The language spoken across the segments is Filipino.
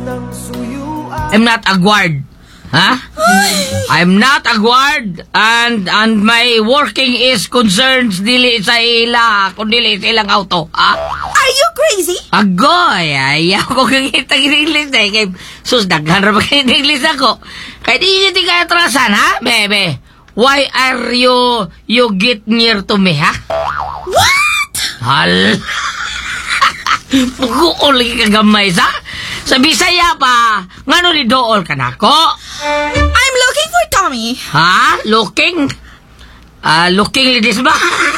I'm not a guard. Ha? I'm not a guard and my working is concerns dili sa ila kundi sa ilang auto. Ha? Are you crazy? Agoy, ayaw ko kang itang in-English na kay sus daghan ra ba kay in-English ako. Kay di ka atrasan ha, bebe. Why are you get near to me, ha? What? Hal. Puguol ka gamay sa? Sa Bisaya pa, ngano ni dool ka nako? I'm looking for Tommy. Ha? Looking? Looking lidis ba?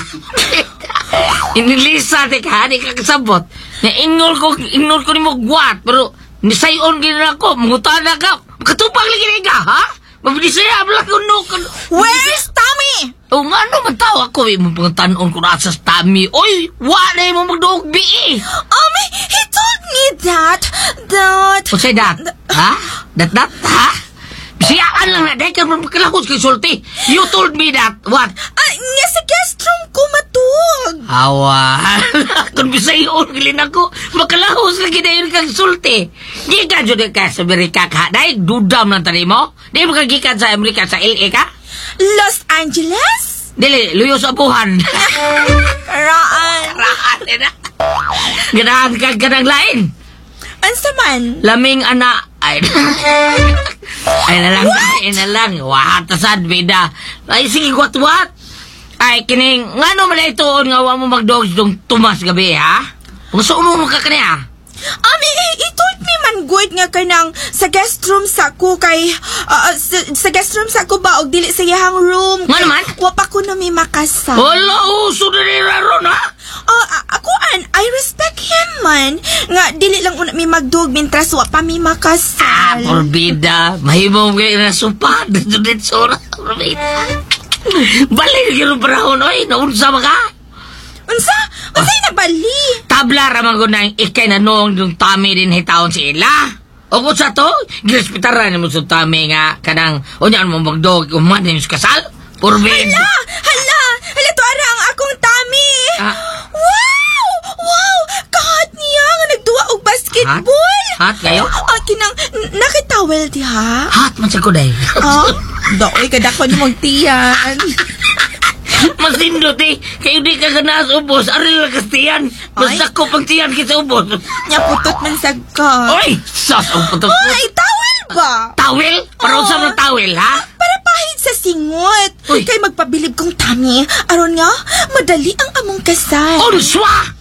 Inilisa te ka, di ka kasabot. Ignore ko ni mo guwat, pero nisayon gina ako, mangutana ka. Katupang lagi ka, ha? Mabisaya, abla ko no. Where's Tommy? O nga no, matawa ko, mong pangtanon ko na sa Tommy. Oy, wala yung magdoog bi. He told me that. What's that? Ha? That, ha? Bisayaan lang na, dahil ka magkalakot kay Sulti. You told me that. What? Nga sa guest room ko matug. Awa. Kung bisayon, gilin ako, makalahos lagi na yun kang Sulti. Di ka dyan ka sa Amerika ka. Dahil dudam lang tali mo. Di mo kagikan sa Amerika sa LA ka? Los Angeles? Dili, luyo sa buhan. Raan na. Ganahan ka ganang lain. Ansa man? Laming ana. Ay na lang. Wahatasad, bida. Ay, sige, what? Ay, kining, nga naman na itoon nga wa mo mag-dogs dong tumas gabi, ha? Kung saan mo ka kaniya? He told me man good nga kanang sa guest room sa ko kay sa guest room sa ko ba og dili sa iyang room. Nga naman? Wa pa ko na may makasal. Wala, uso na nila ron, ha? I respect him man. Nga dili lang una may magdug mintras wa pa may makasal. Porbida. Mahimong kayo na supad. Dito sora. Porbida. Balik yung parahon, oy. Naunsa ba ka? Unsay nabali? Tabla ramang ko na ikay na noong yung Tommy din hitaon si Ila. O kung sa to, ginespitaran mo sa Tommy nga kanang unyan mo magdog uman yung kasal. Porbida. Hala to ara ang akong Tommy. Wow! Kahat niya nga nagduwa og basketball. Hat kayo? Kinang nakitawel di ha? Hat man sa kuday. Doy kadako ni mong tiyan. Masindot kayo di ka ganaas ubos. Aril kastiyan. Basta ko pang tiyan kita ubos. Nyaputot man sag ka. Oy! Sos, ang putok. Ay, tawel ba? Tawel? Para usap ng tawel, ha? Para pahid sa singot. Uy. Kay magpabilib kong Tommy. Aron nga, madali ang among kasal. Unswa!